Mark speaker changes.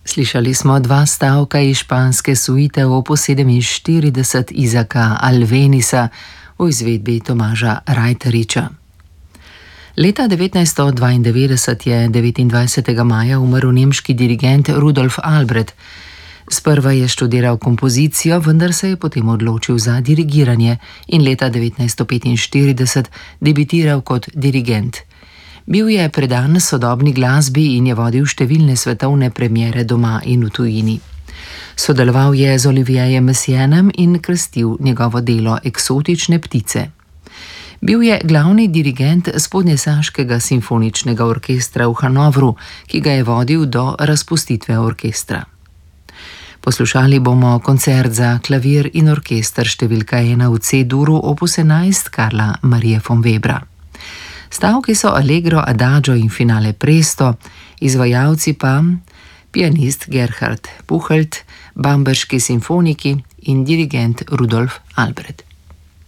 Speaker 1: Slišali smo dva stavka iz španske suite opus 47 Izaka Alvenisa v izvedbi Tomaža Rajteriča. Leta 1992 je 29. maja umrl nemški dirigent Rudolf Albrecht. Sprva je študiral kompozicijo, vendar se je potem odločil za dirigiranje in leta 1945 debitiral kot dirigent. Bil je predan sodobni glasbi in je vodil številne svetovne premiere doma in v tujini. Sodeloval je z Olivierjem Messienem in krstil njegovo delo Eksotične ptice. Bil je glavni dirigent Spodnjesaškega simfoničnega orkestra v Hanovru, ki ga je vodil do razpustitve orkestra. Poslušali bomo koncert za klavir in orkester številka 1 v C-duru opus 11 Karla Marie von Webra. Stavki so Allegro, Adagio in finale Presto, izvajalci pa pianist Gerhard Puchelt, bamberški simfoniki in dirigent Rudolf Albrecht.